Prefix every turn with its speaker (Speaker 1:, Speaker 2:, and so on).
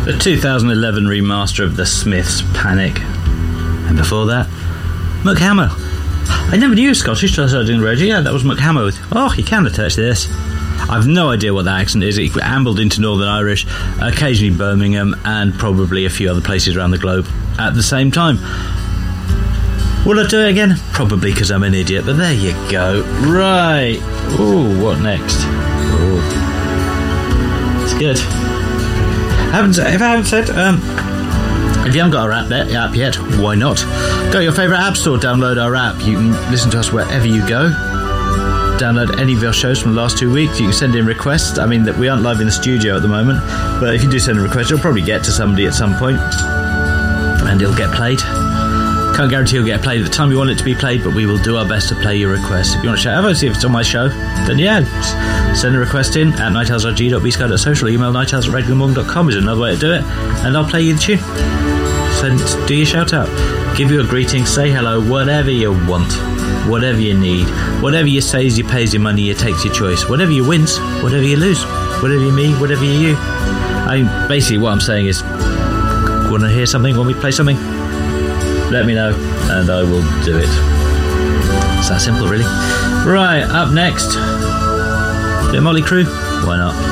Speaker 1: The 2011 remaster of The Smiths' Panic. And before that, McHammer. I never knew he was Scottish till I started doing the radio. Yeah, that was McHammer with, oh, you can attach this. I've no idea what that accent is. It ambled into Northern Irish, occasionally Birmingham, and probably a few other places around the globe at the same time. Will I do it again? Probably because I'm an idiot, but there you go. Right. Ooh, what next? Ooh. It's good. If I haven't said, if you haven't got our app yet, why not? Go to your favourite app store, download our app. You can listen to us wherever you go. Download any of our shows from the last 2 weeks. You can send in requests. I mean, that we aren't live in the studio at the moment, but if you do send a request, it'll probably get to somebody at some point, and it'll get played. Can't guarantee it'll get played at the time you want it to be played, but we will do our best to play your request. If you want to shout out, see if it's on my show, then yeah, send a request in at nightowls.g.bsky.social. Email nightowls@regularmorgan.com is another way to do it, and I'll play you the tune. Do your shout out, give you a greeting, say hello, whatever you want, whatever you need, whatever you says you pays your money, you takes your choice, whatever you wins, whatever you lose, whatever you me, whatever you. Basically what I'm saying is, want to hear something, want me to play something, let me know and I will do it. It's that simple, really. Right, up next, bit of Motley Crue, why not?